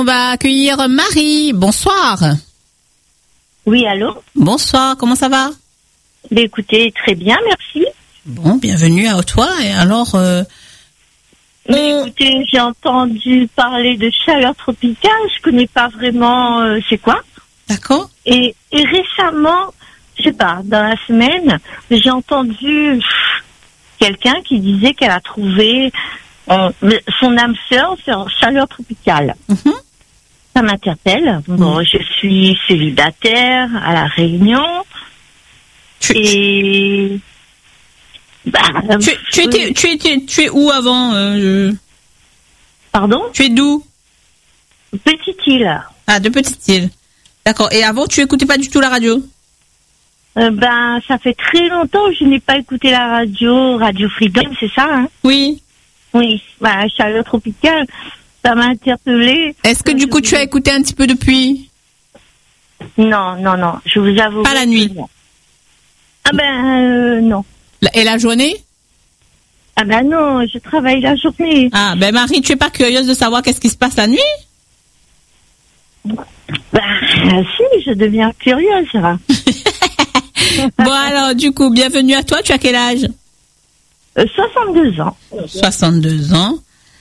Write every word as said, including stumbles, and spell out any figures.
On va accueillir Marie. Bonsoir. Oui, allô? Bonsoir, comment ça va? Ben, écoutez, très bien, merci. Bon, bienvenue à toi. Et alors, euh, Mais on- écoutez, j'ai entendu parler de chaleur tropicale, je connais pas vraiment euh, c'est quoi. d'accord. Et, et récemment, je sais pas, dans la semaine, j'ai entendu pff, quelqu'un qui disait qu'elle a trouvé euh, son âme sœur sur chaleur tropicale. Mhm. Ça m'interpelle. Bon, Mhm. je suis célibataire à La Réunion Tu, tu, et bah, tu, tu étais, tu étais, tu es où avant euh, pardon, Tu es d'où? petite île. Ah, de Petite-Île. D'accord. Et avant, tu écoutais pas du tout la radio? Euh, ben, ça fait très longtemps que je n'ai pas écouté la radio, Radio Freedom, c'est ça, hein? Oui. Oui, bah, chaleur tropicale, ça m'a interpellée. Est-ce que du coup, tu as écouté un petit peu depuis? Non, non, non, je vous avoue. Pas la nuit. Ah ben, euh, non. La- Et la journée? Ah ben non, je travaille la journée. Ah, ben Marie, tu es pas curieuse de savoir qu'est-ce qui se passe la nuit? Ben, si, je deviens curieuse, ça. Bon alors, du coup, bienvenue à toi. Tu as quel âge? Euh, soixante-deux ans. soixante-deux ans.